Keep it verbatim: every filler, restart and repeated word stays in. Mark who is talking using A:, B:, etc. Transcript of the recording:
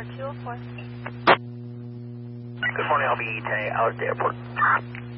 A: two oh four.
B: Good morning, I'll be out at the airport.